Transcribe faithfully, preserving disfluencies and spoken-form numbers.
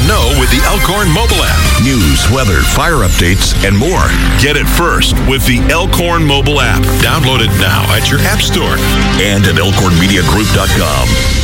know with the Elkhorn mobile app. News, weather, fire updates, and more. Get it first with the Elkhorn mobile app. Download it now at your app store and at elkhorn media group dot com.